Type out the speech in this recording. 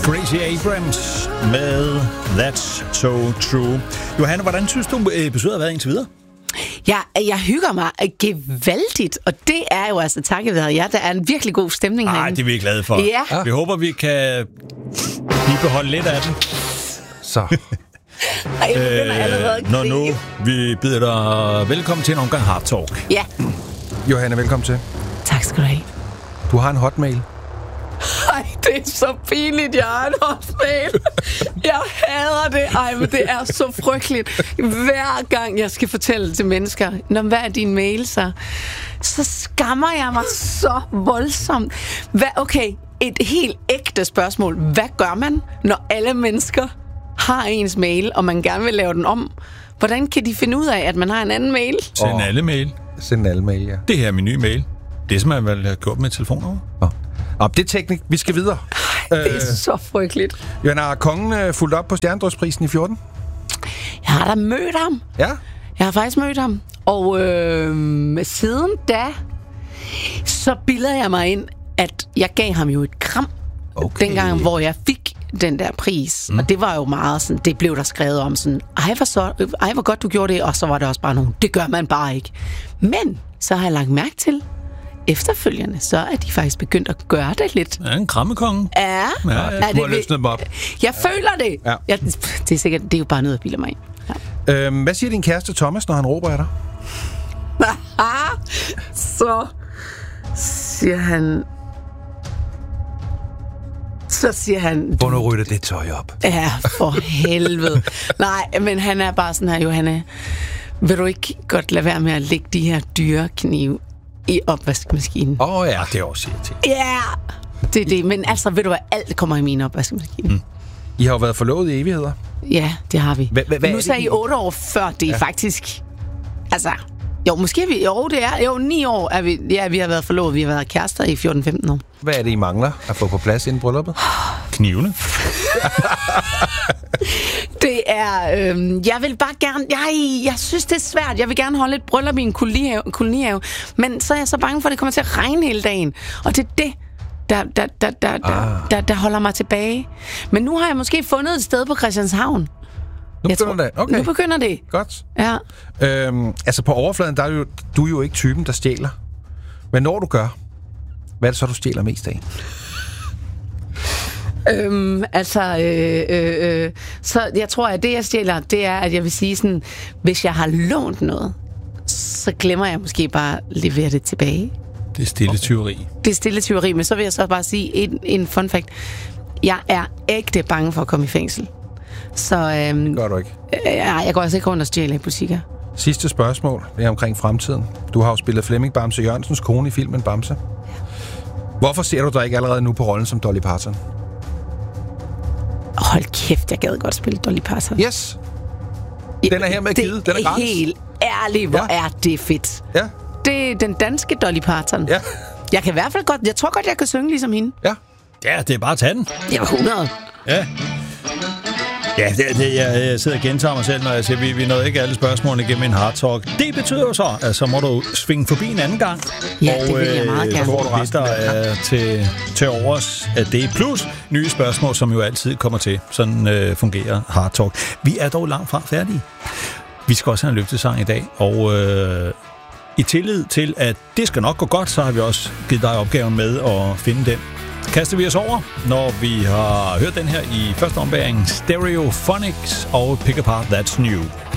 Gracie Abrams med That's So True. Johanne, hvordan synes du, episoden har været indtil videre? Jeg hygger mig gevaldigt, og det er jo altså takket være jer. Der er en virkelig god stemning herinde. Det er vi glade for. Ja. Vi håber, vi kan bibeholde lidt af den. Så. Når nu vi byder dig velkommen til en omgang Hard Talk. Ja. Johanne, velkommen til. Tak skal du have. Du har en hotmail. Ej, det er så pinligt, jeg har en hotmail. Jeg hader det. Ej, men det er så frygteligt. Hver gang jeg skal fortælle til mennesker, hvad er din mail så skammer jeg mig så voldsomt. Okay, et helt ægte spørgsmål. Hvad gør man, når alle mennesker har ens mail, og man gerne vil lave den om? Hvordan kan de finde ud af, at man har en anden mail? Send alle mail. Send alle mail, ja. Det her er min nye mail. Det som man vel har gjort med telefonen. Det er teknik. Vi skal videre. Det er så frygteligt. Johanna, har kongen fulgt op på Stjernedrysprisen i 14? Jeg har da mødt ham. Ja? Jeg har faktisk mødt ham. Og siden da, så billeder jeg mig ind, at jeg gav ham jo et kram. Okay. Dengang, hvor jeg fik den der pris. Og det var jo meget sådan, det blev der skrevet om sådan, ej hvor godt du gjorde det, og så var det også bare nogen, det gør man bare ikke. Men så har jeg lagt mærke til, efterfølgende, så er de faktisk begyndt at gøre det lidt. Ja, en krammekonge. Ja. Du har løsnet dem op. Jeg føler det. Ja. Det er sikkert, det er jo bare noget, jeg bilder mig ind. Ja. Hvad siger din kæreste Thomas, når han råber af dig? Så siger han... Hvor nu rytter det tøj op? Ja, for helvede. Nej, men han er bare sådan her, Johanne. Vil du ikke godt lade være med at lægge de her dyre knive i opvaskemaskinen? Ja, det er også til. Ja, det er det. Men altså, ved du hvad, alt kommer i min opvaskemaskine. I har jo været forlovet i evigheder. Ja, det har vi. Hvad nu sagde I 8 år før, det er faktisk... Altså, jo, måske vi... Jo, det er... Jo, 9 år er vi... Ja, vi har været forlovet. Vi har været kærester i 14-15 år. Hvad er det, I mangler at få på plads inden brylluppet? Knivene. Det er... jeg vil bare gerne... Jeg synes, det er svært. Jeg vil gerne holde et bryllup i en kolonihave. Men så er jeg så bange for, at det kommer til at regne hele dagen. Og det er det, der holder mig tilbage. Men nu har jeg måske fundet et sted på Christianshavn. Nu begynder det. Okay. Nu begynder det. Godt. Ja. Altså på overfladen, der er du er jo ikke typen, der stjæler. Men når du gør, hvad er det så, du stjæler mest af? Så jeg tror, at det, jeg stjæler, det er, at jeg vil sige sådan, hvis jeg har lånt noget, så glemmer jeg måske bare at levere det tilbage. Det er stille tyveri. Det er stille tyveri, men så vil jeg så bare sige en fun fact. Jeg er ægte bange for at komme i fængsel. Så det gør du ikke. Jeg går altså ikke rundt og stjæler i butikker. Sidste spørgsmål, det er omkring fremtiden. Du har jo spillet Flemming Bamse Jørgensens kone i filmen Bamse. Hvorfor ser du dig ikke allerede nu på rollen som Dolly Parton? Hold kæft, jeg gad godt spille Dolly Parton. Yes. Den er her med givet. Den er gratis. Helt ærligt, hvor er det fedt. Ja. Det er den danske Dolly Parton. Ja. Jeg kan i hvert fald godt... Jeg tror godt, jeg kan synge ligesom hende. Ja. Ja, det er bare at tage den. Jeg var 100. Ja. Ja, jeg sidder og gentager mig selv, når jeg siger, vi nåede ikke alle spørgsmålene igennem en hard talk. Det betyder jo så, at så må du svinge forbi en anden gang. Ja, det vil jeg meget gerne. Så får du resten, der er til overs af det. Plus nye spørgsmål, som jo altid kommer til. Sådan fungerer hard talk. Vi er dog langt fra færdige. Vi skal også have en løftesang i dag, og i tillid til, at det skal nok gå godt, så har vi også givet dig opgaven med at finde den. Kaster vi os over, når vi har hørt den her i første ombæring, Stereophonics og Pick Apart That's New.